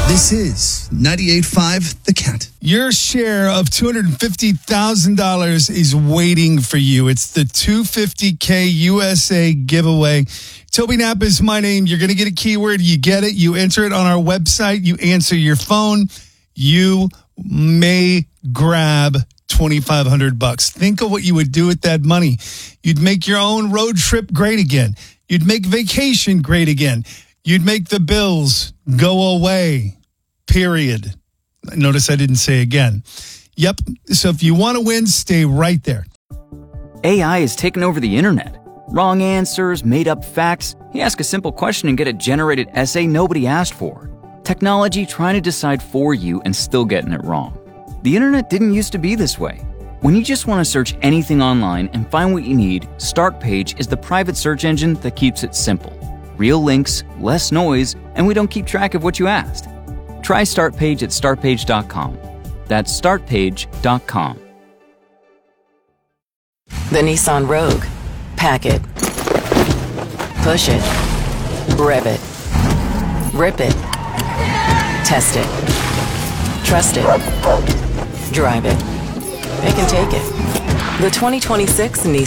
This is 98.5 The Cat. Your share of $250,000 is waiting for you. It's the $250K USA giveaway. Toby Knapp is my name. You're going to get a keyword. You get it. You enter it on our website. You answer your phone. You may grab $2,500. Think of what you would do with that money. You'd make your own road trip great again. You'd make vacation great again. You'd make the bills go away. Period. Notice I didn't say again. Yep. So if you want to win, stay right there. AI has taken over the internet. Wrong answers, made up facts. You ask a simple question and get a generated essay nobody asked for. Technology trying to decide for you and still getting it wrong. The internet didn't used to be this way. When you just want to search anything online and find what you need, Startpage is the private search engine that keeps it simple. Real links, less noise, and we don't keep track of what you asked. Try Startpage at startpage.com. That's startpage.com. The Nissan Rogue. Pack it. Push it. Rev it. Rip it. Test it. Trust it. Drive it. It can take it. The 2026 Nissan